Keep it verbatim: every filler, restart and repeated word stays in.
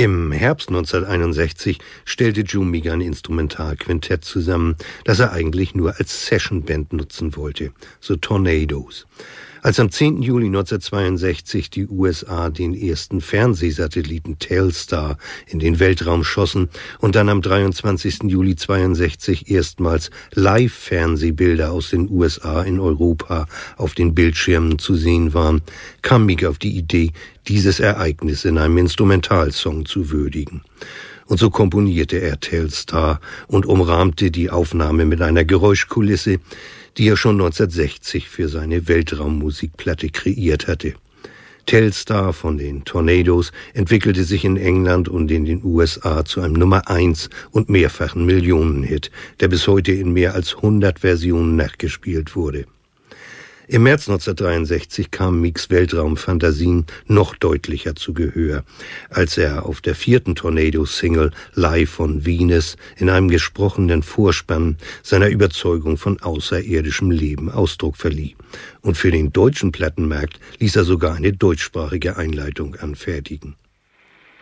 Im Herbst neunzehnhunderteinundsechzig stellte Joe Meek ein Instrumentalquintett zusammen, das er eigentlich nur als Sessionband nutzen wollte, The Tornadoes. Als am zehnten Juli neunzehnhundertzweiundsechzig die U S A den ersten Fernsehsatelliten Telstar in den Weltraum schossen und dann am dreiundzwanzigsten Juli zweiundsechzig erstmals Live-Fernsehbilder aus den U S A in Europa auf den Bildschirmen zu sehen waren, kam Meek auf die Idee, dieses Ereignis in einem Instrumentalsong zu würdigen. Und so komponierte er Telstar und umrahmte die Aufnahme mit einer Geräuschkulisse, die er schon neunzehnhundertsechzig für seine Weltraummusikplatte kreiert hatte. Telstar von den Tornadoes entwickelte sich in England und in den U S A zu einem Nummer eins und mehrfachen Millionenhit, der bis heute in mehr als hundert Versionen nachgespielt wurde. Im März neunzehnhundertdreiundsechzig kamen Meeks Weltraumfantasien noch deutlicher zu Gehör, als er auf der vierten Tornado-Single Live von Venus in einem gesprochenen Vorspann seiner Überzeugung von außerirdischem Leben Ausdruck verlieh. Und für den deutschen Plattenmarkt ließ er sogar eine deutschsprachige Einleitung anfertigen.